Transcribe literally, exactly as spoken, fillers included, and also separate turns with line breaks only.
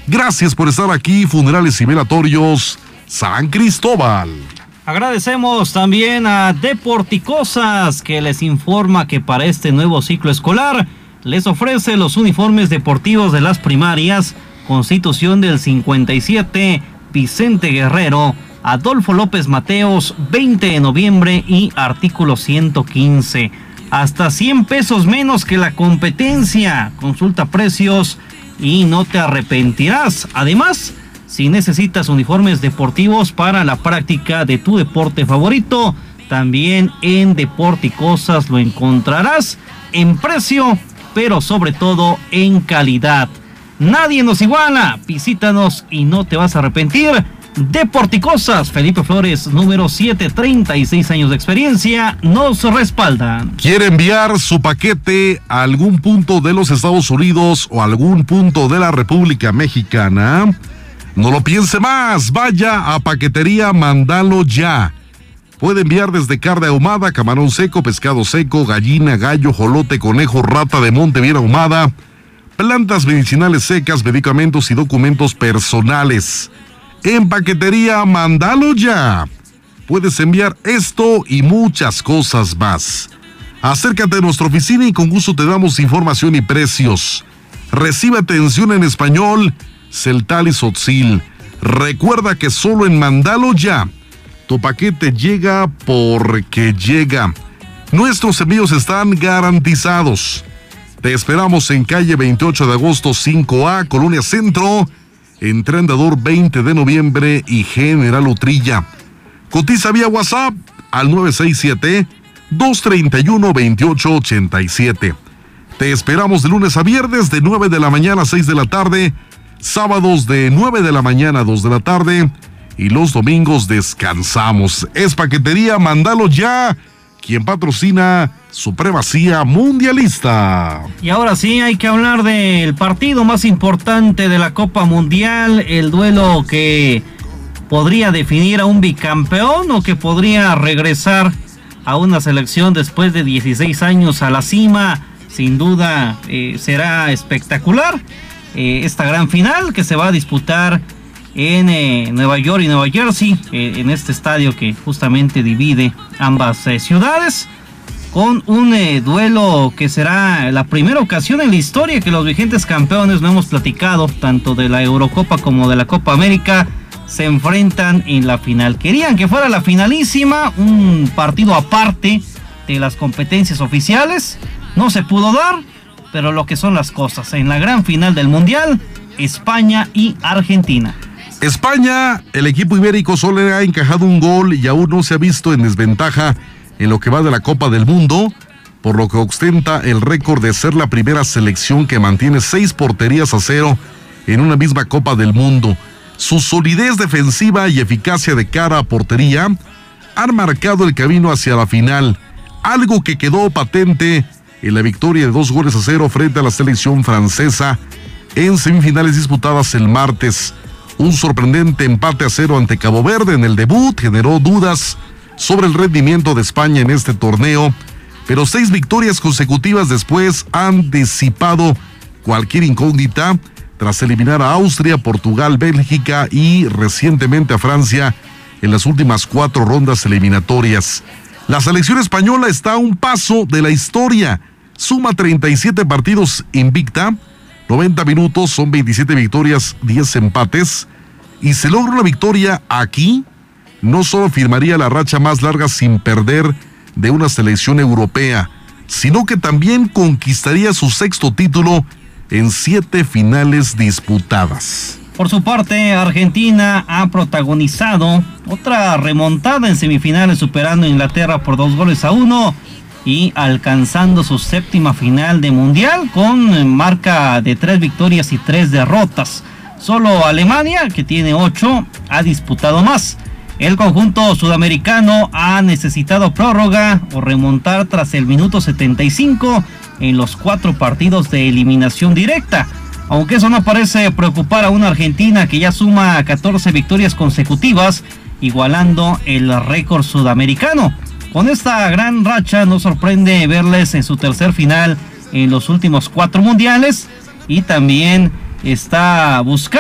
Gracias por estar aquí, Funerales y Velatorios San Cristóbal.
Agradecemos también a Deporticosas, que les informa que para este nuevo ciclo escolar les ofrece los uniformes deportivos de las primarias Constitución del cincuenta y siete, Vicente Guerrero, Adolfo López Mateos, veinte de noviembre y artículo ciento quince. Hasta cien pesos menos que la competencia. Consulta precios y no te arrepentirás. Además, si necesitas uniformes deportivos para la práctica de tu deporte favorito, también en Deporticosas lo encontrarás en precio, pero sobre todo en calidad. Nadie nos iguala. Visítanos y no te vas a arrepentir. Deporticosas, Felipe Flores, número siete, treinta y seis años de experiencia, nos respaldan.
¿Quiere enviar su paquete a algún punto de los Estados Unidos o algún punto de la República Mexicana? No lo piense más, vaya a Paquetería Mandalo Ya. Puede enviar desde carne ahumada, camarón seco, pescado seco, gallina, gallo, jolote, conejo, rata de monte bien ahumada, plantas medicinales secas, medicamentos y documentos personales. En Paquetería Mandalo Ya puedes enviar esto y muchas cosas más. Acércate a nuestra oficina y con gusto te damos información y precios. Recibe atención en español, celtal y tzotzil. Recuerda que solo en Mandalo Ya tu paquete llega porque llega. Nuestros envíos están garantizados. Te esperamos en calle veintiocho de agosto cinco A, Colonia Centro, entre Andador veinte de noviembre y General Utrilla. Cotiza vía WhatsApp al nueve seis siete, dos tres uno, dos ocho ocho siete. Te esperamos de lunes a viernes de nueve de la mañana a seis de la tarde, sábados de nueve de la mañana a dos de la tarde y los domingos descansamos. Es Paquetería Mandalo Ya, quien patrocina Supremacía Mundialista.
Y ahora sí hay que hablar del partido más importante de la Copa Mundial, el duelo que podría definir a un bicampeón o que podría regresar a una selección después de dieciséis años a la cima. Sin duda eh, será espectacular eh, esta gran final que se va a disputar en eh, Nueva York y Nueva Jersey, eh, en este estadio que justamente divide ambas eh, ciudades, con un eh, duelo que será la primera ocasión en la historia que los vigentes campeones, no hemos platicado, tanto de la Eurocopa como de la Copa América, se enfrentan en la final. Querían que fuera la finalísima, un partido aparte de las competencias oficiales, no se pudo dar, pero lo que son las cosas, en la gran final del Mundial, España y Argentina.
España, el equipo ibérico solo ha encajado un gol y aún no se ha visto en desventaja en lo que va de la Copa del Mundo, por lo que ostenta el récord de ser la primera selección que mantiene seis porterías a cero en una misma Copa del Mundo. Su solidez defensiva y eficacia de cara a portería han marcado el camino hacia la final, algo que quedó patente en la victoria de dos goles a cero frente a la selección francesa en semifinales disputadas el martes. Un sorprendente empate a cero ante Cabo Verde en el debut generó dudas sobre el rendimiento de España en este torneo, pero seis victorias consecutivas después han disipado cualquier incógnita tras eliminar a Austria, Portugal, Bélgica y recientemente a Francia en las últimas cuatro rondas eliminatorias. La selección española está a un paso de la historia, suma treinta y siete partidos invicta, noventa minutos, son veintisiete victorias, diez empates, y se logra una victoria aquí, no solo firmaría la racha más larga sin perder de una selección europea, sino que también conquistaría su sexto título en siete finales disputadas.
Por su parte, Argentina ha protagonizado otra remontada en semifinales, superando a Inglaterra por dos goles a uno y alcanzando su séptima final de Mundial con marca de tres victorias y tres derrotas. Solo Alemania, que tiene ocho, ha disputado más. El conjunto sudamericano ha necesitado prórroga o remontar tras el minuto setenta y cinco en los cuatro partidos de eliminación directa. Aunque eso no parece preocupar a una Argentina que ya suma catorce victorias consecutivas, igualando el récord sudamericano. Con esta gran racha nos sorprende verles en su tercer final en los últimos cuatro mundiales y también está buscando